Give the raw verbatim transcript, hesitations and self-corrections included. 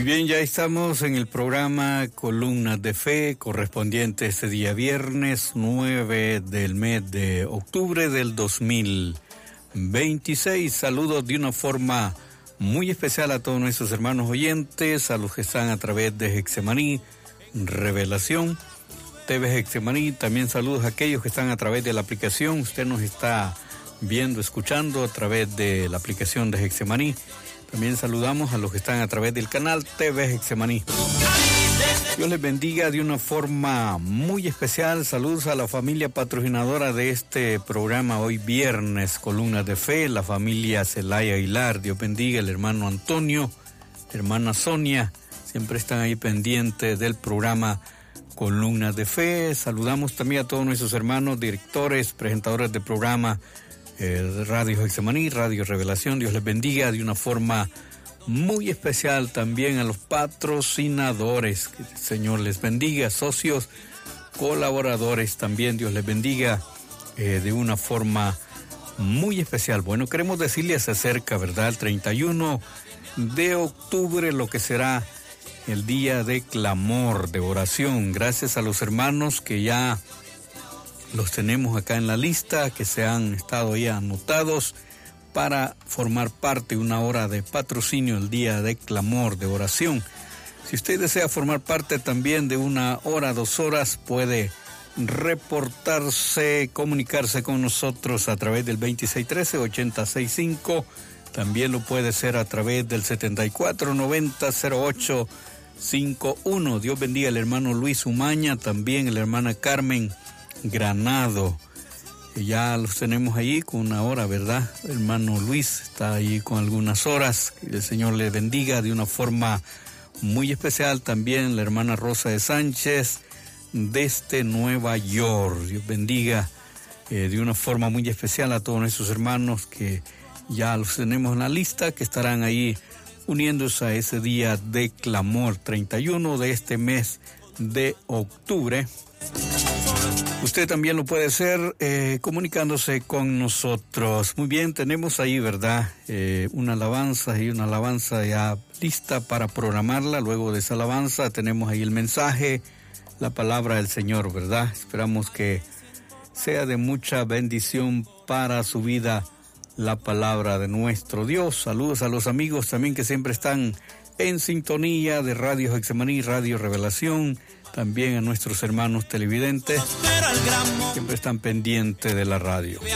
bien, ya estamos en el programa Columnas de Fe, correspondiente este día viernes nueve del mes de octubre del dos mil veintiséis. Saludos de una forma muy especial a todos nuestros hermanos oyentes, a los que están a través de Getsemaní, Revelación, T V Getsemaní. También saludos a aquellos que están a través de la aplicación. Usted nos está viendo, escuchando a través de la aplicación de Getsemaní. También saludamos a los que están a través del canal T V Getsemaní. Dios les bendiga de una forma muy especial. Saludos a la familia patrocinadora de este programa hoy viernes, Columnas de Fe, la familia Celaya Aguilar. Dios bendiga el hermano Antonio, hermana Sonia, siempre están ahí pendientes del programa Columnas de Fe. Saludamos también a todos nuestros hermanos, directores, presentadores del programa Eh, Radio Getsemaní, Radio Revelación. Dios les bendiga de una forma muy especial. También a los patrocinadores, que el Señor les bendiga, socios, colaboradores, también Dios les bendiga eh, de una forma muy especial. Bueno, queremos decirles, se acerca, ¿verdad?, el treinta y uno de octubre, lo que será el día de clamor, de oración. Gracias a los hermanos que ya los tenemos acá en la lista, que se han estado ya anotados para formar parte de una hora de patrocinio el día de clamor, de oración. Si usted desea formar parte también de una hora, dos horas, puede reportarse, comunicarse con nosotros a través del veintiséis trece, ochenta sesenta y cinco. También lo puede hacer a través del setenta y cuatro noventa cero ocho cincuenta y uno. Dios bendiga al hermano Luis Umaña, también la hermana Carmen Granado. Ya los tenemos ahí con una hora, ¿verdad? El hermano Luis está ahí con algunas horas. Que el Señor le bendiga de una forma muy especial. También la hermana Rosa de Sánchez desde Nueva York. Dios bendiga eh, de una forma muy especial a todos nuestros hermanos que ya los tenemos en la lista, que estarán ahí uniéndose a ese día de clamor, treinta y uno de este mes de octubre. Usted también lo puede hacer eh, comunicándose con nosotros. Muy bien, tenemos ahí, ¿verdad?, eh, una alabanza y una alabanza ya lista para programarla. Luego de esa alabanza tenemos ahí el mensaje, la palabra del Señor, ¿verdad? Esperamos que sea de mucha bendición para su vida la palabra de nuestro Dios. Saludos a los amigos también que siempre están en sintonía de Radio Getsemaní, Radio Revelación. También a nuestros hermanos televidentes, siempre están pendientes de la radio.